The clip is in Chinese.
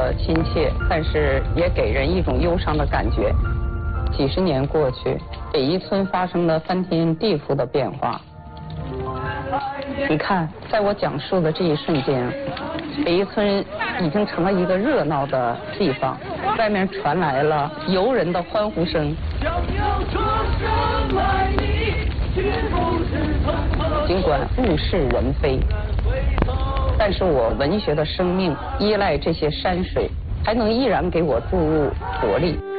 的亲切，但是也给人一种忧伤的感觉。几十年过去，北一村发生了翻天地覆的变化。你看，在我讲述的这一瞬间，北一村已经成了一个热闹的地方，外面传来了游人的欢呼声。尽管物是人非，但是我文学的生命依赖这些山水，还能依然给我注入活力。